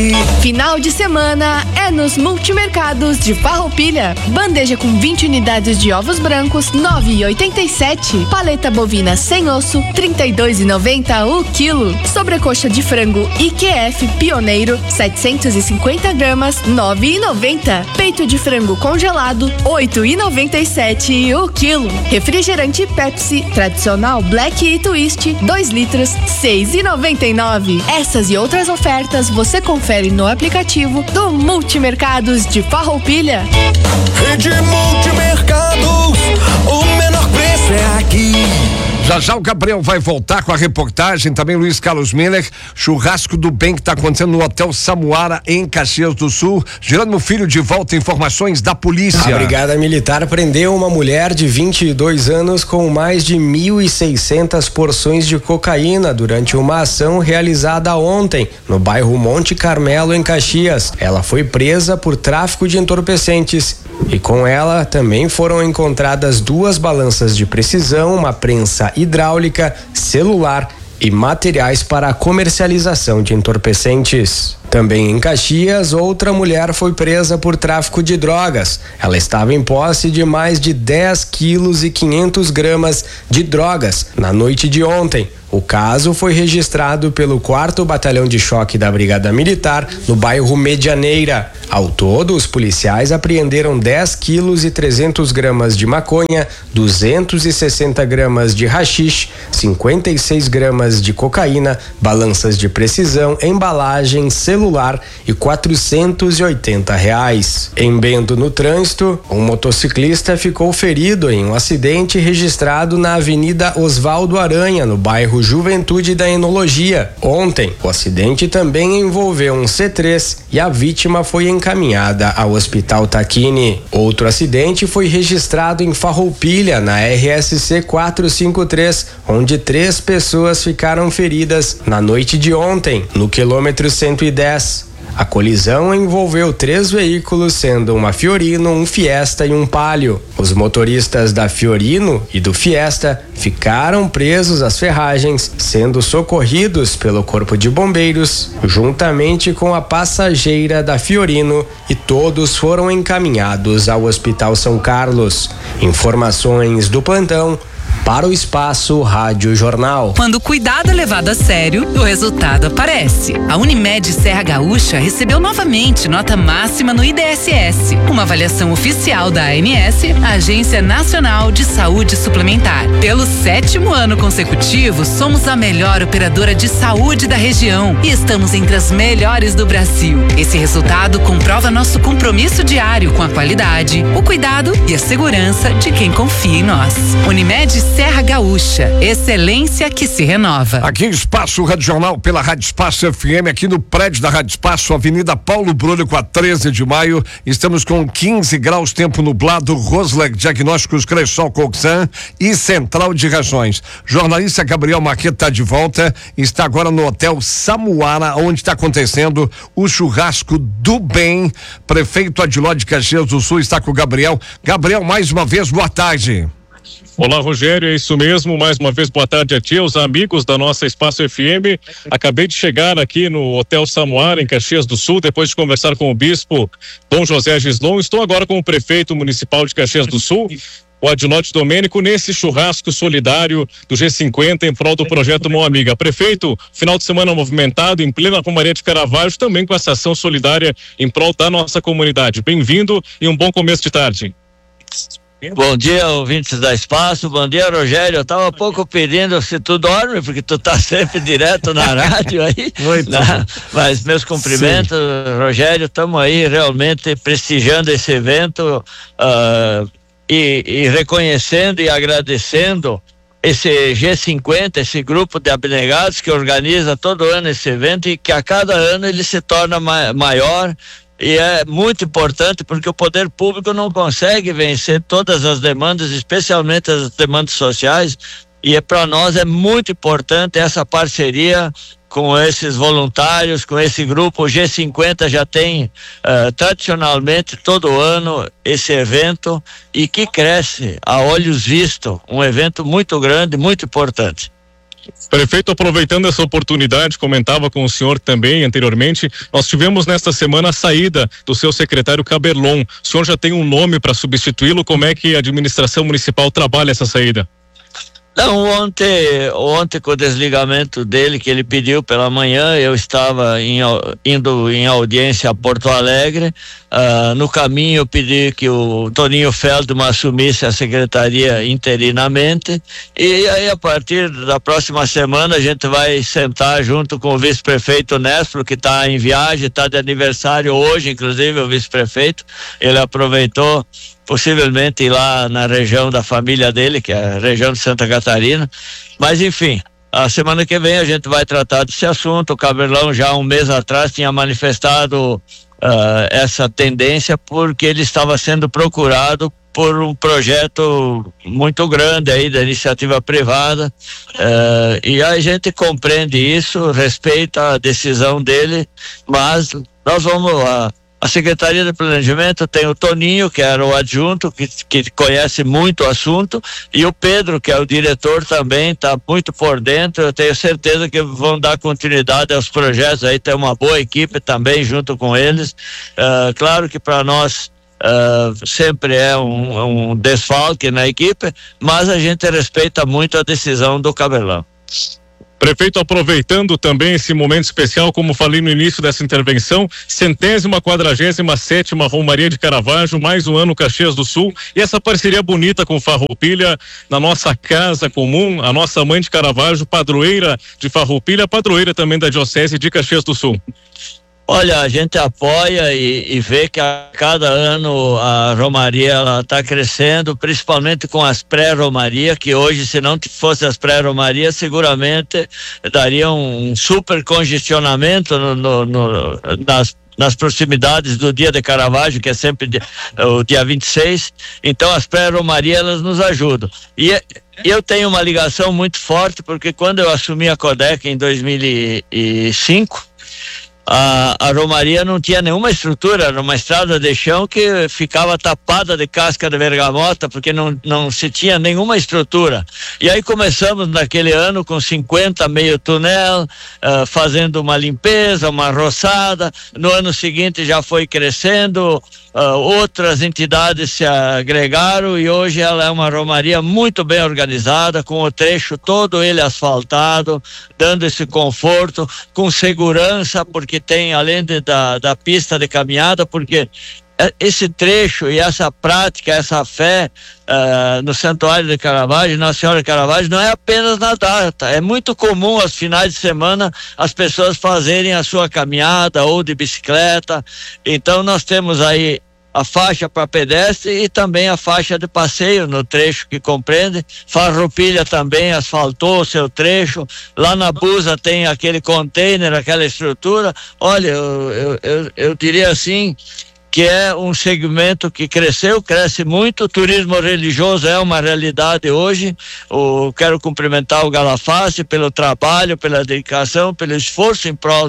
Final de semana é nos Multimercados de Farroupilha. Bandeja com 20 unidades de ovos brancos, 9,87. Paleta bovina sem osso, 32,90 o quilo. Sobrecoxa de frango IQF Pioneiro, 750 gramas, 9,90. Peito de frango congelado, 8,97 o quilo. Refrigerante Pepsi tradicional Black e Twist, 2 litros, 6,99. Essas e outras ofertas você confere no aplicativo do Multimercados de Farroupilha. Rede Multimercados, o menor preço é aqui. Já o Gabriel vai voltar com a reportagem, também Luiz Carlos Miller, churrasco do bem que está acontecendo no Hotel Samuara em Caxias do Sul. Jerônimo Filho de volta, informações da polícia. A Brigada Militar prendeu uma mulher de 22 anos com mais de 1.600 porções de cocaína durante uma ação realizada ontem no bairro Monte Carmelo, em Caxias. Ela foi presa por tráfico de entorpecentes e com ela também foram encontradas 2 balanças de precisão, uma prensa hidráulica, celular e materiais para a comercialização de entorpecentes. Também em Caxias, outra mulher foi presa por tráfico de drogas. Ela estava em posse de mais de 10 quilos e 500 gramas de drogas na noite de ontem. O caso foi registrado pelo 4º Batalhão de Choque da Brigada Militar no bairro Medianeira. Ao todo, os policiais apreenderam 10 quilos e 300 gramas de maconha, 260 gramas de haxixe, 56 gramas de cocaína, balanças de precisão, embalagem, celular e R$480. Em Bento, no trânsito, um motociclista ficou ferido em um acidente registrado na Avenida Osvaldo Aranha, no bairro Juventude da Enologia. Ontem, o acidente também envolveu um C3 e a vítima foi encaminhada ao Hospital Taquini. Outro acidente foi registrado em Farroupilha, na RSC 453, onde 3 pessoas ficaram feridas na noite de ontem, no quilômetro 110. A colisão envolveu 3 veículos, sendo uma Fiorino, um Fiesta e um Palio. Os motoristas da Fiorino e do Fiesta ficaram presos às ferragens, sendo socorridos pelo Corpo de Bombeiros, juntamente com a passageira da Fiorino, e todos foram encaminhados ao Hospital São Carlos. Informações do plantão para o Espaço Rádio Jornal. Quando o cuidado é levado a sério, o resultado aparece. A Unimed Serra Gaúcha recebeu novamente nota máxima no IDSS, uma avaliação oficial da ANS, a Agência Nacional de Saúde Suplementar. Pelo 7º ano consecutivo, somos a melhor operadora de saúde da região e estamos entre as melhores do Brasil. Esse resultado comprova nosso compromisso diário com a qualidade, o cuidado e a segurança de quem confia em nós. Unimed Serra Gaúcha, excelência que se renova. Aqui Espaço Radional pela Rádio Espaço FM, aqui no prédio da Rádio Espaço, Avenida Paulo Brolho com a 13 de maio. Estamos com 15 graus, tempo nublado. Rosleg Diagnósticos, Cressol Coxan e Central de Rações. Jornalista Gabriel Marqueta está de volta, está agora no Hotel Samuara, onde está acontecendo o churrasco do bem. Prefeito Adiló de Caxias do Sul está com o Gabriel. Gabriel, mais uma vez, boa tarde. Olá, Rogério, é isso mesmo, mais uma vez boa tarde a ti, aos amigos da nossa Espaço FM. Acabei de chegar aqui no Hotel Samuara, em Caxias do Sul, depois de conversar com o bispo Dom José Gislon. Estou agora com o prefeito municipal de Caxias do Sul, o Adilote Domênico, nesse churrasco solidário do G50 em prol do projeto Mão Amiga. Prefeito, final de semana movimentado, em plena Romaria de Caravaggio, também com essa ação solidária em prol da nossa comunidade. Bem-vindo e um bom começo de tarde. Bom dia, ouvintes da Espaço. Bom dia, Rogério. Eu tava pouco pedindo se tu dorme, porque tu tá sempre direto na rádio aí. Mas meus cumprimentos, sim. Rogério, estamos aí realmente prestigiando esse evento e reconhecendo e agradecendo esse G50, esse grupo de abnegados que organiza todo ano esse evento e que a cada ano ele se torna maior. E é muito importante porque o poder público não consegue vencer todas as demandas, especialmente as demandas sociais, e para nós é muito importante essa parceria com esses voluntários, com esse grupo. O G50 já tem tradicionalmente todo ano esse evento e que cresce a olhos vistos, um evento muito grande, muito importante. Prefeito, aproveitando essa oportunidade, comentava com o senhor também anteriormente, nós tivemos nesta semana a saída do seu secretário Caberlon. O senhor já tem um nome para substituí-lo? Como é que a administração municipal trabalha essa saída? Não, ontem com o desligamento dele, que ele pediu pela manhã, eu estava indo em audiência a Porto Alegre. No caminho eu pedi que o Toninho Feldman assumisse a secretaria interinamente, e aí a partir da próxima semana a gente vai sentar junto com o vice-prefeito Nespro, que está em viagem, está de aniversário hoje, inclusive o vice-prefeito, ele aproveitou possivelmente ir lá na região da família dele, que é a região de Santa Catarina, mas enfim, a semana que vem a gente vai tratar desse assunto. O Caberlão já um mês atrás tinha manifestado essa tendência, porque ele estava sendo procurado por um projeto muito grande aí da iniciativa privada, e a gente compreende isso, respeita a decisão dele, mas nós vamos a Secretaria de Planejamento tem o Toninho, que era o adjunto, que conhece muito o assunto, e o Pedro, que é o diretor, também está muito por dentro. Eu tenho certeza que vão dar continuidade aos projetos, aí tem uma boa equipe também junto com eles. Claro que para nós sempre é um desfalque na equipe, mas a gente respeita muito a decisão do Caberlão. Prefeito, aproveitando também esse momento especial, como falei no início dessa intervenção, 147ª Romaria de Caravaggio, mais um ano Caxias do Sul, e essa parceria bonita com Farroupilha, na nossa casa comum, a nossa mãe de Caravaggio, padroeira de Farroupilha, padroeira também da Diocese de Caxias do Sul. Olha, a gente apoia e vê que a cada ano a Romaria está crescendo, principalmente com as pré-Romaria, que hoje, se não fosse as pré-Romaria, seguramente daria um super congestionamento nas proximidades do dia de Caravaggio, que é sempre o dia 26. Então as pré-Romaria, elas nos ajudam. E eu tenho uma ligação muito forte, porque quando eu assumi a Codec em 2005, a Romaria não tinha nenhuma estrutura, era uma estrada de chão que ficava tapada de casca de bergamota, porque não se tinha nenhuma estrutura. E aí começamos naquele ano com 50 meio túnel, fazendo uma limpeza, uma roçada. No ano seguinte já foi crescendo, outras entidades se agregaram, e hoje ela é uma Romaria muito bem organizada, com o trecho todo ele asfaltado, dando esse conforto, com segurança, porque tem, além da pista de caminhada, porque esse trecho e essa prática, essa fé no Santuário de Caravaggio, Nossa Senhora de Caravaggio, não é apenas na data. É muito comum aos finais de semana as pessoas fazerem a sua caminhada ou de bicicleta. Então nós temos aí a faixa para pedestre e também a faixa de passeio no trecho que compreende. Farroupilha também asfaltou o seu trecho. Lá na Busa tem aquele container, aquela estrutura. Olha, eu diria assim, que é um segmento que cresce muito. O turismo religioso é uma realidade hoje. Quero cumprimentar o Galafassi pelo trabalho, pela dedicação, pelo esforço em prol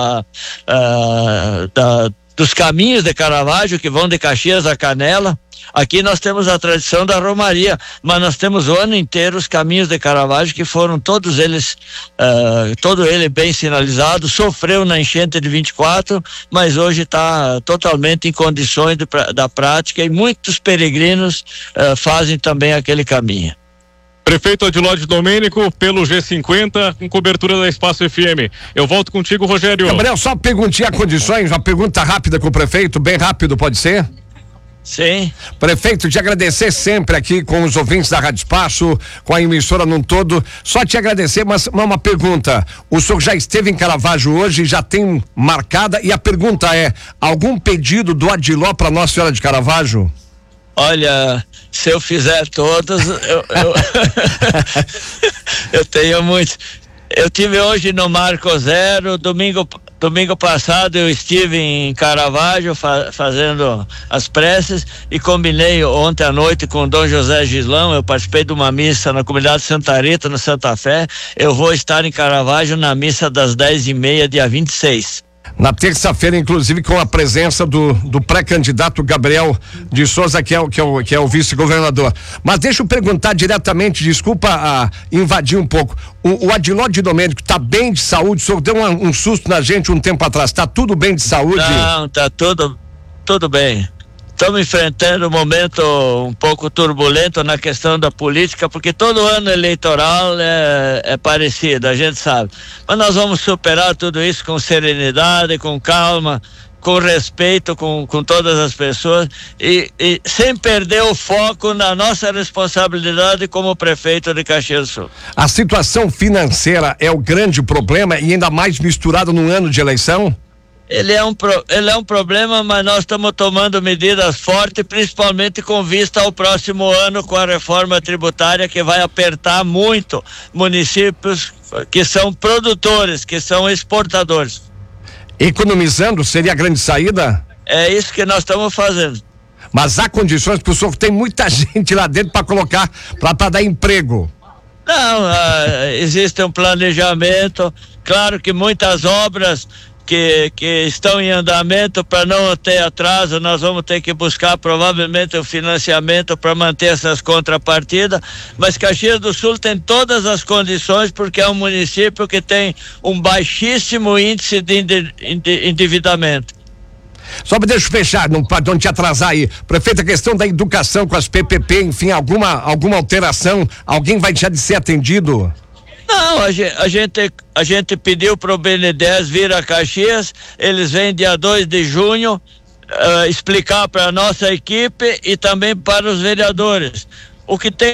dos caminhos de Caravaggio, que vão de Caxias a Canela. Aqui nós temos a tradição da Romaria, mas nós temos o ano inteiro os caminhos de Caravaggio, que foram todos eles, todo ele bem sinalizado. Sofreu na enchente de 24, mas hoje está totalmente em condições da prática, e muitos peregrinos fazem também aquele caminho. Prefeito Adilode Domênico, pelo G50, com cobertura da Espaço FM. Eu volto contigo, Rogério. Gabriel, só perguntinha condições, uma pergunta rápida com o prefeito, bem rápido, pode ser? Sim. Prefeito, te agradecer sempre aqui com os ouvintes da Rádio Espaço, com a emissora num todo. Só te agradecer, mas uma pergunta. O senhor já esteve em Caravaggio hoje, já tem marcada, e a pergunta é: algum pedido do Adiló para Nossa Senhora de Caravaggio? Olha, se eu fizer todos, eu tenho muitos. Eu tive hoje no Marco Zero, domingo passado eu estive em Caravaggio fazendo as preces, e combinei ontem à noite com o Dom José Gislão. Eu participei de uma missa na comunidade Santa Rita, no Santa Fé. Eu vou estar em Caravaggio na missa das 10h30, dia 26. Na terça-feira, inclusive, com a presença do pré-candidato Gabriel de Souza, que é o vice-governador. Mas deixa eu perguntar diretamente, desculpa invadir um pouco. O Adiló de Domênico está bem de saúde? O senhor deu um susto na gente um tempo atrás. Está tudo bem de saúde? Não, está tudo bem. Estamos enfrentando um momento um pouco turbulento na questão da política, porque todo ano eleitoral é parecido, a gente sabe. Mas nós vamos superar tudo isso com serenidade, com calma, com respeito com todas as pessoas e sem perder o foco na nossa responsabilidade como prefeito de Caxias do Sul. A situação financeira é o grande problema e ainda mais misturado num ano de eleição? Ele é um problema, mas nós estamos tomando medidas fortes, principalmente com vista ao próximo ano com a reforma tributária, que vai apertar muito municípios que são produtores, que são exportadores. Economizando seria a grande saída? É isso que nós estamos fazendo. Mas há condições, porque o senhor tem muita gente lá dentro para colocar, para dar emprego. Não, existe um planejamento, claro que muitas obras que estão em andamento, para não ter atraso, nós vamos ter que buscar provavelmente o financiamento para manter essas contrapartidas, mas Caxias do Sul tem todas as condições, porque é um município que tem um baixíssimo índice de endividamento. Só deixa eu fechar, para não te atrasar aí. Prefeito, a questão da educação com as PPP, enfim, alguma alteração, alguém vai deixar de ser atendido? Não, a gente pediu para o BN10 vir a Caxias, eles vêm dia 2 de junho explicar para a nossa equipe e também para os vereadores. O que tem